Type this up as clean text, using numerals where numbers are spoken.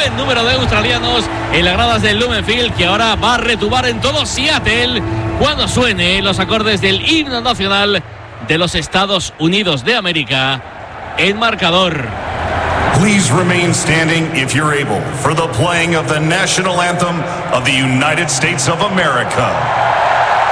buen número de australianos en las gradas del Lumen Field, que ahora va a retumbar en todo Seattle cuando suene los acordes del himno nacional de los Estados Unidos de América en marcador. Please remain standing if you're able for the playing of the national anthem of the United States of America.